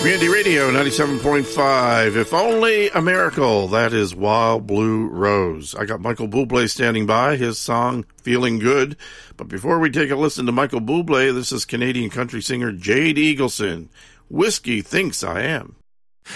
Community Radio 97.5. If Only a Miracle. That is Wild Blue Rose. I got Michael Bublé standing by, his song Feeling Good. But before we take a listen to Michael Bublé, this is Canadian country singer Jade Eagleson. Whiskey Thinks I Am.